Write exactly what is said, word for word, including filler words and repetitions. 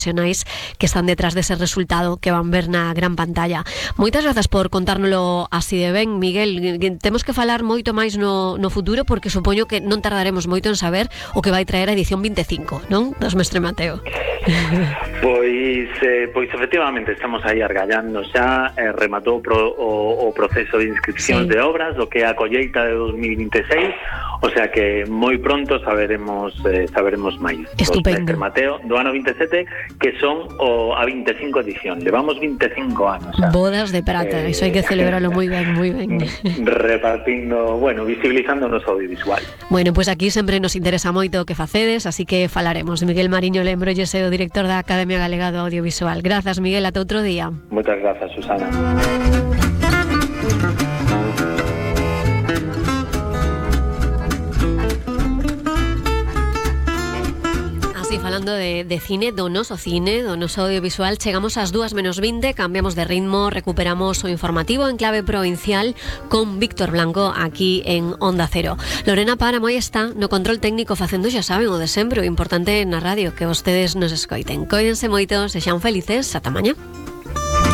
que están detrás dese resultado que van ver na gran pantalla. Moitas grazas por contárnoslo así de ben, Miguel. Temos que falar moito máis no, no futuro, porque supoño que non tardaremos moito en saber o que vai traer a edición vinte e cinco, non? Dos Mestre Mateo. Pois, eh, pois efectivamente estamos aí argallando xa, eh, rematou pro, o, o proceso de inscripción sí. de obras, o que é a colleita de dos mil vinte e seis, o sea que moi pronto saberemos eh, saberemos máis. Estupendo. Mestre Mateo do ano vinte e sete, que son o, a vinte e cinco edición. Levamos vinte e cinco anos xa. Bodas de prata, eh, iso hai que celebrarlo moi ben, moi ben. Repartindo, bueno, visibilizando o noso audiovisual. Bueno, pois pues aquí sempre nos interesa moito o que facedes, así que falaremos. Miguel Mariño Lembrolles, o director da Academia Galega do Audiovisual. Grazas, Miguel, ata outro día. Moitas grazas, Susana. Falando de, de cine, do noso cine, do noso audiovisual, chegamos ás dúas menos vinte, cambiamos de ritmo, recuperamos o informativo en clave provincial con Víctor Blanco aquí en Onda Cero. Lorena Páramo aí está no control técnico facendo, xa saben, o de sempre, o importante na radio, que vostedes nos escoiten. Coídense moito, sexan felices, ata mañá.